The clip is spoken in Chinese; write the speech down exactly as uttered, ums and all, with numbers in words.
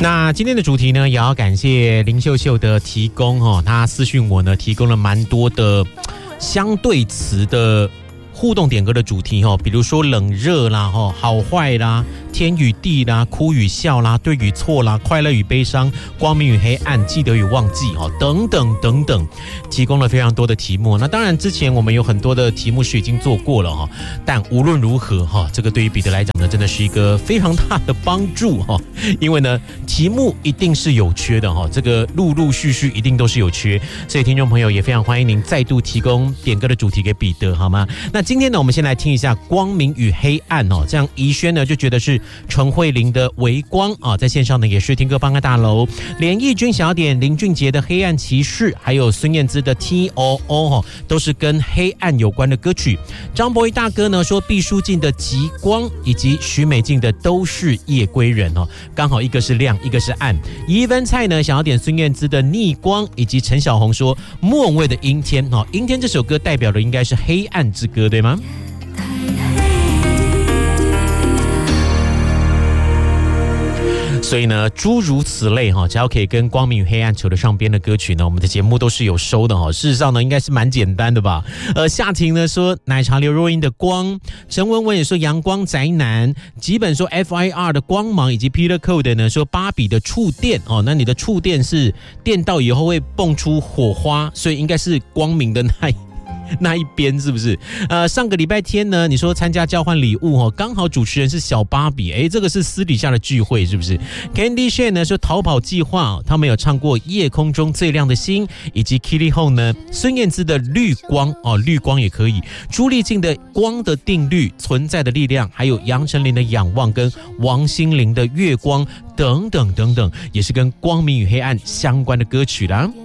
那今天的主题呢，也要感谢林秀秀的提供哦，她私讯我呢，提供了蛮多的相对词的互动点歌的主题哦，比如说冷热啦、好坏啦、天与地啦、哭与笑啦、对与错啦、快乐与悲伤、光明与黑暗、记得与忘记哦，等等等等，提供了非常多的题目。那当然之前我们有很多的题目是已经做过了哈，但无论如何哈，这个对于彼得来讲呢，真的是一个非常大的帮助哈，因为呢题目一定是有缺的哈，这个陆陆续续一定都是有缺，所以听众朋友也非常欢迎您再度提供点歌的主题给彼得好吗？那今天呢，我们先来听一下光明与黑暗哦，这样怡轩呢就觉得是陈慧琳的微光啊，在线上呢也是听歌帮个大楼，连义军想要点林俊杰的黑暗骑士，还有孙燕姿的 T O O 哦，都是跟黑暗有关的歌曲。张博一大哥呢说毕书尽的极光，以及许美静的都是夜归人哦，刚好一个是亮，一个是暗。怡文菜呢想要点孙燕姿的逆光，以及陈小红说莫文蔚的阴天哦，阴天这首歌代表的应该是黑暗之歌，对吗？所以呢，诸如此类哈，只要可以跟光明与黑暗扯得上边的歌曲呢，我们的节目都是有收的哈。事实上呢，应该是蛮简单的吧。呃，夏婷呢说奶茶刘若英的光，陈文文也说阳光宅男，吉本说 F I R 的光芒，以及 Peter Code 呢说芭比的触电哦。那你的触电是电到以后会蹦出火花，所以应该是光明的那一那一边是不是？呃，上个礼拜天呢，你说参加交换礼物哦，刚好主持人是小芭比，哎，这个是私底下的聚会是不是 ？Candy Shane 呢说逃跑计划，他们有唱过夜空中最亮的星，以及 Kitty Home 呢，孙燕姿的绿光哦，绿光也可以，朱丽静的光的定律，存在的力量，还有杨丞琳的仰望跟王心凌的月光等等等等，也是跟光明与黑暗相关的歌曲啦。